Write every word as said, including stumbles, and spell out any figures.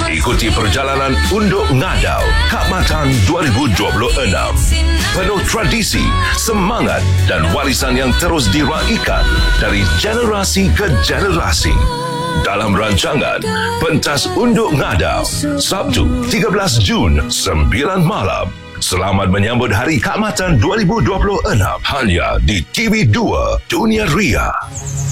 Ikuti perjalanan Unduk Ngadau Khidmatan dua ribu dua puluh enam. Penuh tradisi, semangat dan warisan yang terus diraikan dari generasi ke generasi. Dalam rancangan Pentas Unduk Ngadau, Sabtu tiga belas Jun, sembilan malam. Selamat menyambut Hari Khidmatan dua ribu dua puluh enam hanya di T V dua Dunia Ria.